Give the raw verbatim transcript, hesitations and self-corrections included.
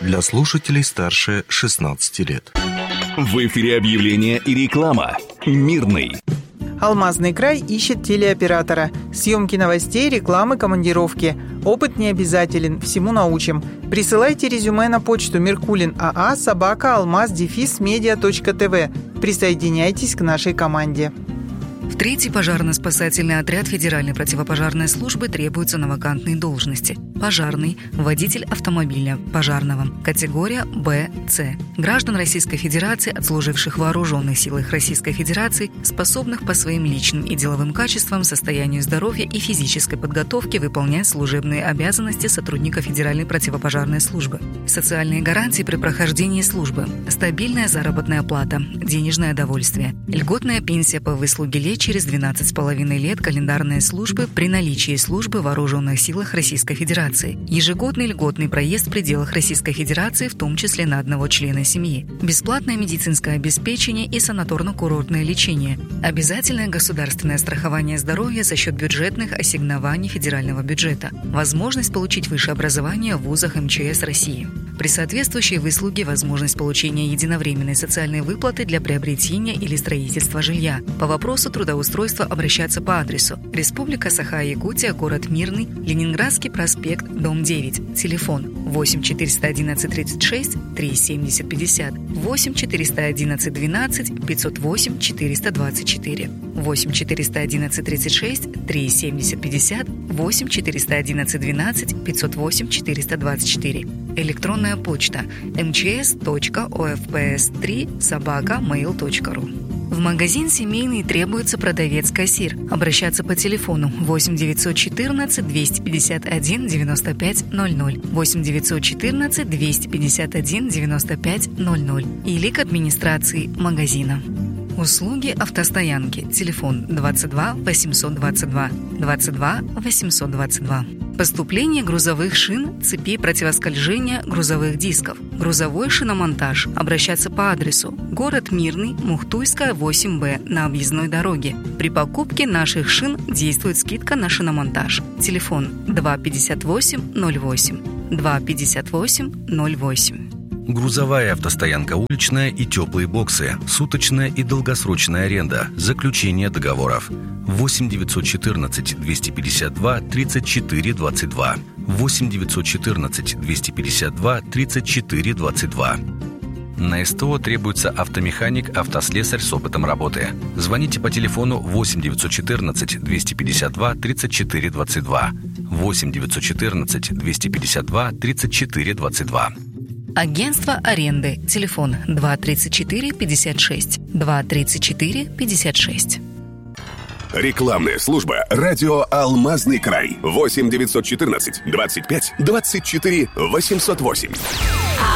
для слушателей старше шестнадцати лет. В эфире объявления и реклама. Мирный. Алмазный край ищет телеоператора. Съемки новостей, рекламы, командировки. Опыт не обязателен, всему научим. Присылайте резюме на почту меркулин аа собака алмаз дефис медиа точка тв. Присоединяйтесь к нашей команде. В третий пожарно-спасательный отряд Федеральной противопожарной службы требуются на вакантные должности. Пожарный, водитель автомобиля пожарного, категория Б С. Граждан Российской Федерации, отслуживших в вооруженных силах Российской Федерации, способных по своим личным и деловым качествам, состоянию здоровья и физической подготовке выполнять служебные обязанности сотрудника Федеральной противопожарной службы. Социальные гарантии при прохождении службы. Стабильная заработная плата, денежное довольствие, льготная пенсия по выслуге лет через двенадцать с половиной лет календарной службы при наличии службы в вооруженных силах Российской Федерации, ежегодный льготный проезд в пределах Российской Федерации, в том числе на одного члена семьи, бесплатное медицинское обеспечение и санаторно-курортное лечение, обязательное государственное страхование здоровья за счет бюджетных ассигнований федерального бюджета, возможность получить высшее образование в вузах эм че эс России. При соответствующей выслуге возможность получения единовременной социальной выплаты для приобретения или строительства жилья. По вопросу трудоустройства обращаться по адресу: Республика Саха-Якутия, город Мирный, Ленинградский проспект, дом девять, телефон восемь четыреста одиннадцать тридцать шесть три семьдесят пятьдесят, восемь четыреста одиннадцать двенадцать пятьсот восемь четыреста двадцать четыре, восемь четыреста одиннадцать тридцать шесть три семьдесят пятьдесят, восемь четыреста одиннадцать двенадцать пятьсот восемь четыреста двадцать четыре. Электронная почта эм че эс точка о эф пэ эс три собака мейл точка ру. В магазин семейный требуется продавец-кассир. Обращаться по телефону восемь девятьсот четырнадцать двести пятьдесят один девяносто пять ноль ноль, восемь девятьсот четырнадцать двести пятьдесят один девяносто пять ноль ноль или к администрации магазина. Услуги автостоянки. Телефон двадцать два восемьсот двадцать два, двадцать два восемьсот двадцать два. Поступление грузовых шин, цепи противоскольжения, грузовых дисков. Грузовой шиномонтаж. Обращаться по адресу: город Мирный, Мухтуйская, восемь бэ на объездной дороге. При покупке наших шин действует скидка на шиномонтаж. Телефон два пятьдесят восемь ноль восемь, два пятьдесят восемь ноль восемь. Грузовая автостоянка уличная и теплые боксы, суточная и долгосрочная аренда, заключение договоров. восемь девятьсот четырнадцать двести пятьдесят два тридцать четыре двадцать два, восемь девятьсот четырнадцать двести пятьдесят два тридцать четыре двадцать два. На СТО требуется автомеханик, автослесарь с опытом работы. Звоните по телефону восемь девятьсот четырнадцать двести пятьдесят два тридцать четыре двадцать два, восемь девятьсот четырнадцать двести пятьдесят два тридцать четыре двадцать два. Агентство аренды. Телефон два тридцать четыре пятьдесят шесть, два тридцать четыре пятьдесят шесть. Рекламная служба «Радио Алмазный край». восемь девятьсот четырнадцать двадцать пять двадцать четыре восемьсот восемь.